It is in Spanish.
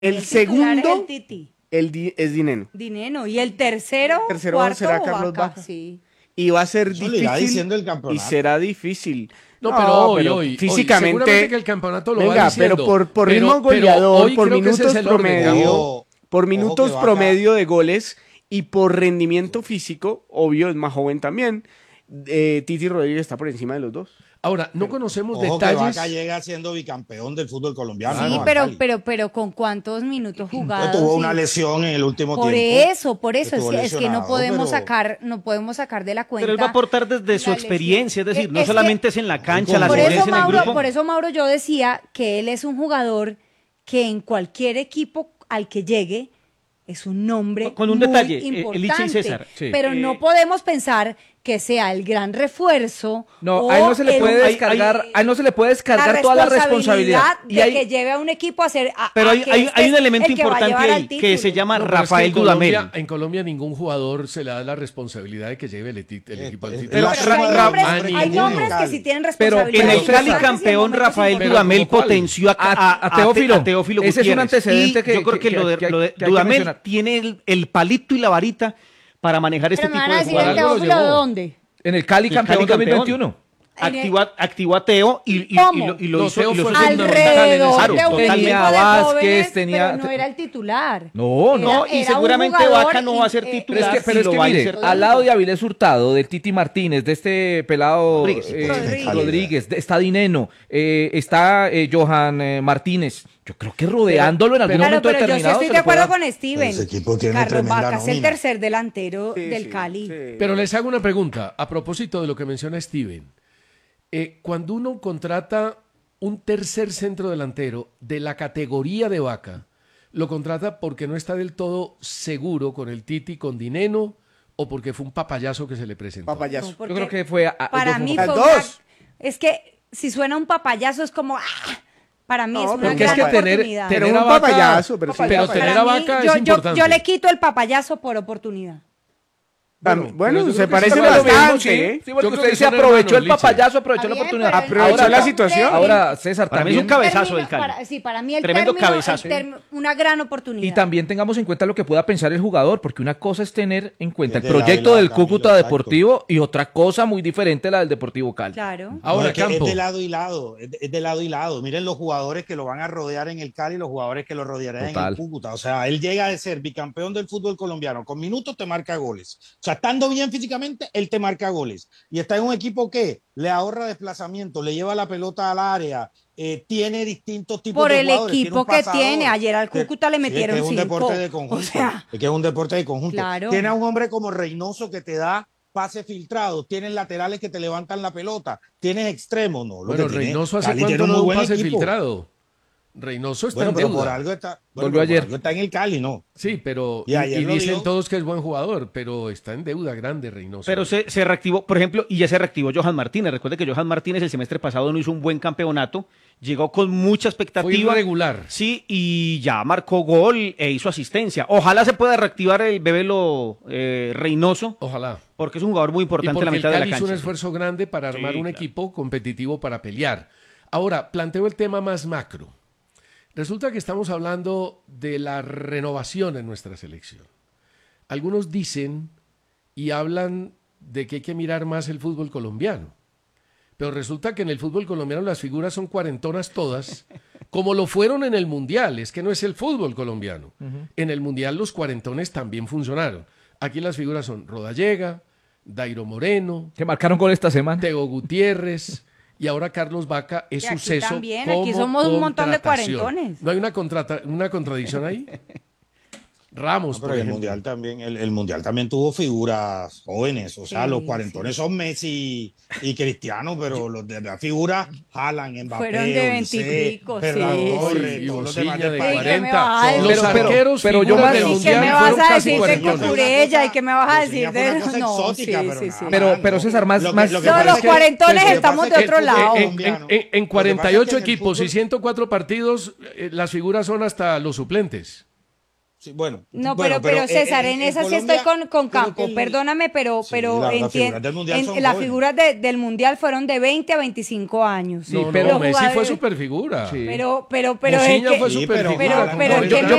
El titular es segundo el Titi. es Dineno. Dineno. Y el tercero, El tercero cuarto, será Carlos Vaca. Vaca. Sí. Y va a ser Eso le irá difícil. diciendo el Y campeonato. será difícil. No, pero hoy, físicamente. seguramente que el campeonato lo va Venga, diciendo. pero por ritmo goleador, hoy por creo que ese minutos es el orden. promedio, Ojo, por ojo minutos que Vaca- promedio de goles y por rendimiento físico, obvio, es más joven también. Titi Rodríguez está por encima de los dos. Ahora, no conocemos Ojo que detalles. Vaca llega siendo bicampeón del fútbol colombiano. Sí, ¿no? Al Cali. pero ¿con cuántos minutos Pues jugados? tuvo Y- una lesión en el último Por tiempo. eso, Estuvo es que no lesionado, podemos pero- sacar de la cuenta. Pero él va a aportar desde su la experiencia, es lesión. decir, no Es que- solamente es en la cancha, la por eso, solvencia en el grupo. Por eso, Mauro, yo decía que él es un jugador que en cualquier equipo al que llegue es un nombre Con un muy detalle, importante. Licha y César. Sí. Pero no podemos pensar que sea el gran refuerzo. No, o a él no se le el- puede descargar, a él no se le puede descargar toda la responsabilidad. de que lleve a un equipo a hacer. Pero hay un elemento el que va a importante llevar al ahí que se título. llama No, pero es que Rafael en Colombia- Dudamel. En Colombia ningún jugador se le da la responsabilidad de que lleve el equipo al título. Pero La hay suma de nombres, los hay nombres nombres que Cali. sí tienen Pero responsabilidad. En el César, Cali importantes y en campeón momentos Rafael importantes. Dudamel ¿cómo cuál? potenció A Teófilo. a Teófilo Ese es un Gutiérrez. antecedente Y que- yo creo que lo de que hay que Dudamel mencionar. tiene el palito y la varita para manejar este Pero me tipo van a de decir el jugadores. Algo lo Teófilo de llevó. dónde. En el Cali El campeón Cali campeón. 2021. Activó a Teo y ¿Cómo? lo No, hizo. Teo y lo fue hizo fundamental. Alrededor Claro, de un totalmente. equipo Tenía de Vázquez, jóvenes, tenía- pero no era el titular. No, No, y Era un seguramente jugador Vaca no va a ser y- titular. Pero es lo que va a mire, insertar. al lado de Avilés Hurtado, del Titi Martínez, de este pelado Rodríguez. Rodríguez, está Dineno, está Johan Martínez. Yo creo que rodeándolo en algún Claro, momento pero yo sí determinado. estoy se de le puede acuerdo dar- con Steven. Ese equipo tiene Carlos tremenda Vaca es el nómina. tercer delantero Sí, del sí, Cali. sí. Pero les hago una pregunta a propósito de lo que menciona Steven. Cuando uno contrata un tercer centro delantero de la categoría de Vaca, ¿lo contrata porque no está del todo seguro con el Titi, con Dineno, o porque fue un papayazo que se le presentó? Papayazo. No, porque Yo creo que fue para mí fue Las una- dos. es que si suena un papayazo es como para mí No, es una porque gran es que oportunidad. Pero tener un a Vaca- papayazo, pero sí, pero papayazo. tener Para a mí, Vaca yo, es importante. yo le quito el papayazo por oportunidad. Bueno, pero yo se creo que parece sí Pero lo mismo, bastante, sí, ¿eh? sí, porque Yo creo usted que se son aprovechó hermanos, el Licha. papayazo, aprovechó la Está bien, oportunidad. pero Aprovechó Ahora- la situación. Ahora, César, Para mí es un también. cabezazo del Cali. Sí, para mí el Tremendo término, cabezazo. una gran oportunidad. Y también tengamos en cuenta lo que pueda pensar el jugador, porque una cosa es tener en cuenta Es el de la proyecto de del la Cúcuta Camilo, Deportivo y otra cosa muy diferente la del Deportivo Cali. Claro. Ahora, No, es que Campo. es de lado y lado, es de lado y lado. Miren los jugadores que lo van a rodear en el Cali y los jugadores que lo rodearán en Total. el Cúcuta. O sea, él llega a ser bicampeón del fútbol colombiano. Con minutos te marca goles. O sea, estando bien físicamente, él te marca goles. Y está en un equipo que le ahorra desplazamiento, le lleva la pelota al área, tiene distintos tipos Por de el jugadores. equipo un que pasador. tiene. Ayer al Que- Cúcuta le sí, metieron es que es un 5. deporte de conjunto. O sea, es que es un deporte de conjunto. Claro. Tiene a un hombre como Reynoso que te da pases filtrados, tienes laterales que te levantan la pelota, tienes extremos, ¿no? Lo Bueno, que tiene- Reynoso hace Cali tiene cuánto un no muy da un buen pase equipo. filtrado. Reynoso está Bueno, en pero deuda. por algo está, bueno, Volvió pero por ayer. algo está en el Cali, ¿no? Sí, pero Y ayer lo dicen dio. todos que es buen jugador, pero está en deuda grande Reynoso. Pero se reactivó, por ejemplo, y ya se reactivó Johan Martínez. Recuerde que Johan Martínez el semestre pasado no hizo un buen campeonato, llegó con mucha fue expectativa. irregular. Sí, y ya marcó gol e hizo asistencia. Ojalá se pueda reactivar el Bebelo Reynoso, Ojalá. porque es un jugador muy Y importante en porque la el mitad de la Cali hizo cancha. un esfuerzo grande para armar Sí, un claro. equipo competitivo para pelear. Ahora, planteo el tema más macro. Resulta que estamos hablando de la renovación en nuestra selección. Algunos dicen y hablan de que hay que mirar más el fútbol colombiano. Pero resulta que en el fútbol colombiano las figuras son cuarentonas todas, como lo fueron en el Mundial. Es que no es el fútbol colombiano. En el Mundial los cuarentones también funcionaron. Aquí las figuras son Rodallega, Dairo Moreno, Que marcaron gol esta semana. Teo Gutiérrez y ahora Carlos Vaca es Y aquí suceso. también, como aquí somos un montón de contratación. cuarentones. ¿No hay una contradicción ahí? Ramos, No, por pero el ejemplo. mundial también, el mundial también tuvo figuras jóvenes, o sea, Sí, los cuarentones son Messi y Cristiano, pero los de la figura Haaland, Mbappé, Fueron de Olise, 20 y pico, Ferran sí. Torres, Y todos los Bocilla demás de del país. ¿qué me 40. vas a Los decir? arqueros pero yo figuras más- del ¿Y qué ¿Y qué Mundial me fueron vas a casi decir de cuarentones. Cucurella? ¿Y qué me vas a Bocilla decir fue una de...? cosa No, exótica, sí, pero sí, nada sí. más, Pero ¿no? César, más- Lo que más- No, pasa los es que- cuarentones lo que estamos pasa de es que otro el lado. fútbol En, colombiano- en lo que 48 pasa es que en el equipos y fútbol- 104 partidos, las figuras son hasta los suplentes. Sí, bueno, No, bueno, pero César, en esa sí estoy Colombia, con creo Campo. que el- Perdóname, pero Sí, las figuras del Mundial son las jóvenes. figuras del Mundial fueron de 20 a 25 años. Sí, No, pero no, Los Messi fue jugadores- superfigura. Sí. Pero es Moutinho que... fue Sí, superfigura. pero- con pero todo es el que yo